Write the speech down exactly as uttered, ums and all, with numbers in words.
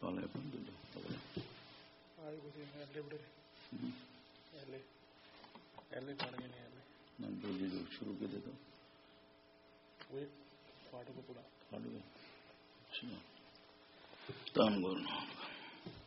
काले बंद दो आए कुछ नहीं एले बड़े एले एले पढ़ के नहीं एले ना दो जी जो शुरू के दे दो वो पाठ को पूरा पाठ को अच्छा तान बोलना